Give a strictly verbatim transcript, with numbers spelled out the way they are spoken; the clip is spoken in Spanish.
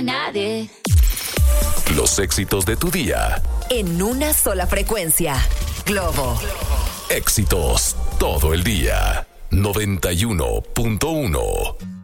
Nadie. Los éxitos de tu día. En una sola frecuencia. Globo. Éxitos todo el día. noventa y uno punto uno.